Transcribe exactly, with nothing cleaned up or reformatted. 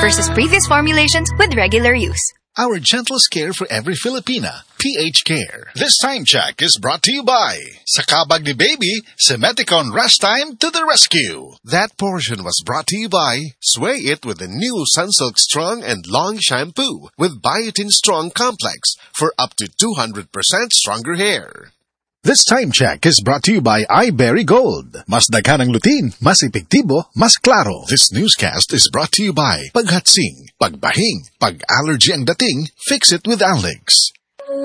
versus previous formulations with regular use. Our gentlest care for every Filipina, P H Care. This time check is brought to you by Sa kabag ni baby, Semeticon Rest Time to the rescue. That portion was brought to you by Sway It with the new Sunsilk Strong and Long Shampoo with Biotin Strong Complex for up to two hundred percent stronger hair. This time check is brought to you by iBerry Gold. Mas daghan ang lutin, mas epektibo, mas klaro. This newscast is brought to you by Paghatsing, Pagbahing, Pag-allergy ang dating, fix it with Alex.